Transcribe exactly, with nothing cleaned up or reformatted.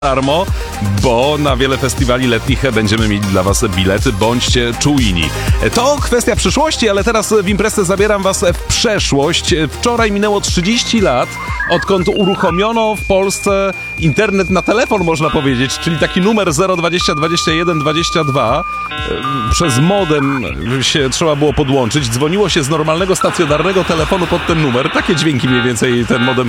darmo, bo na wiele festiwali letnich będziemy mieli dla was bilety, bądźcie czujni. To kwestia przyszłości, ale teraz w imprezę zabieram was w przeszłość. Wczoraj minęło trzydzieści lat, odkąd uruchomiono w Polsce internet na telefon, można powiedzieć, czyli taki numer zero dwadzieścia dwadzieścia jeden dwadzieścia dwa. Przez modem się trzeba było podłączyć. Dzwoniło się z normalnego stacjonarnego telefonu pod ten numer. Takie dźwięki mniej więcej ten modem